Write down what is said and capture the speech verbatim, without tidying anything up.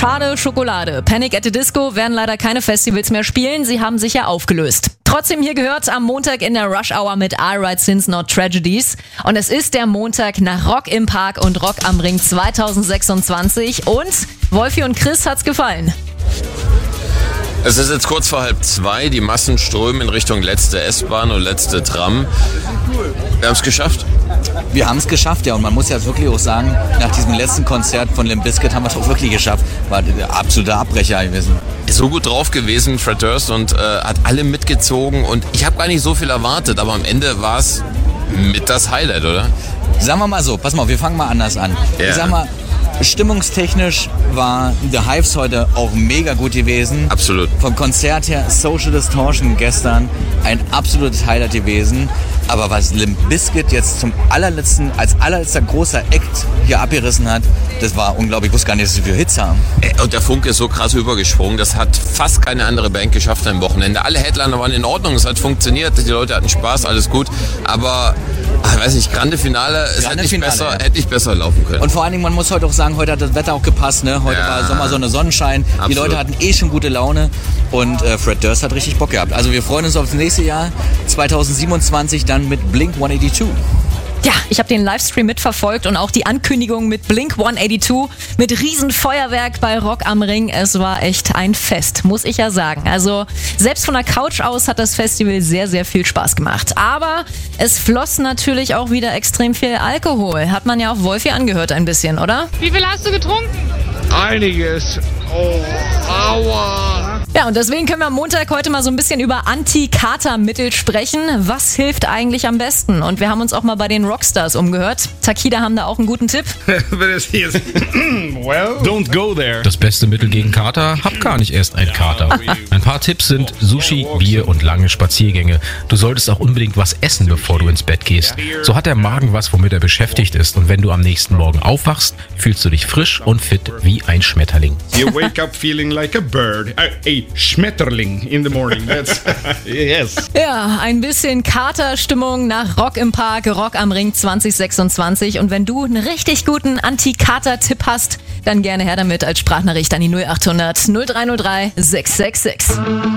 Schade Schokolade. Panic at the Disco werden leider keine Festivals mehr spielen. Sie haben sich ja aufgelöst. Trotzdem hier gehört am Montag in der Rush Hour mit I Write Sins Not Tragedies. Und es ist der Montag nach Rock im Park und Rock am Ring zwanzig sechsundzwanzig. Und Wolfi und Chris hat's gefallen. Es ist jetzt kurz vor halb zwei, die Massen strömen in Richtung letzte S-Bahn und letzte Tram. Wir haben es geschafft. Wir haben es geschafft, ja. Und man muss ja wirklich auch sagen, nach diesem letzten Konzert von Limp Bizkit haben wir es auch wirklich geschafft. War der absolute Abbrecher gewesen. So gut drauf gewesen, Fred Durst, und äh, hat alle mitgezogen. Und ich habe gar nicht so viel erwartet, aber am Ende war es mit das Highlight, oder? Sagen wir mal so, pass mal, wir fangen mal anders an. Ja. Ich sag mal, stimmungstechnisch war The Hives heute auch mega gut gewesen. Absolut. Vom Konzert her, Social Distortion gestern, ein absolutes Highlight gewesen. Aber was Limp Bizkit jetzt zum allerletzten, als allerletzter großer Act hier abgerissen hat, das war unglaublich. Ich wusste gar nicht, dass sie für Hits haben. Und der Funke ist so krass übergesprungen, das hat fast keine andere Band geschafft am Wochenende. Alle Headliner waren in Ordnung, es hat funktioniert, die Leute hatten Spaß, alles gut. Aber, ich weiß nicht, Grande Finale, es hätte nicht, Finale, besser, ja. hätte nicht besser laufen können. Und vor allen Dingen, man muss heute auch sagen, heute hat das Wetter auch gepasst. Ne? Heute Ja. war Sommer, Sonne, Sonnenschein. Absolut. Die Leute hatten eh schon gute Laune. Und äh, Fred Durst hat richtig Bock gehabt. Also wir freuen uns aufs nächste Jahr, zwanzig siebenundzwanzig, dann mit Blink hundertzweiundachtzig. Ja, ich habe den Livestream mitverfolgt und auch die Ankündigung mit Blink hundertzweiundachtzig mit Riesenfeuerwerk bei Rock am Ring. Es war echt ein Fest, muss ich ja sagen. Also selbst von der Couch aus hat das Festival sehr, sehr viel Spaß gemacht. Aber es floss natürlich auch wieder extrem viel Alkohol. Hat man ja auch Wolfi angehört ein bisschen, oder? Wie viel hast du getrunken? Einiges. Oh, aua. Ja, und deswegen können wir am Montag heute mal so ein bisschen über Anti-Kater-Mittel sprechen. Was hilft eigentlich am besten? Und wir haben uns auch mal bei den Rockstars umgehört. Takida haben da auch einen guten Tipp. Well, Don't go there. Das beste Mittel gegen Kater? Hab gar nicht erst einen Kater. Ein paar Tipps sind Sushi, Bier und lange Spaziergänge. Du solltest auch unbedingt was essen, bevor du ins Bett gehst. So hat der Magen was, womit er beschäftigt ist. Und wenn du am nächsten Morgen aufwachst, fühlst du dich frisch und fit wie ein Schmetterling. You wake up feeling like a bird. A, a Schmetterling in the morning. That's yes. Ja, ein bisschen Katerstimmung nach Rock im Park, Rock am Ring zwanzig sechsundzwanzig. Und wenn du einen richtig guten Anti-Kater-Tipp hast, dann gerne her damit als Sprachnachricht an die null acht hundert null drei null drei sechs sechs sechs.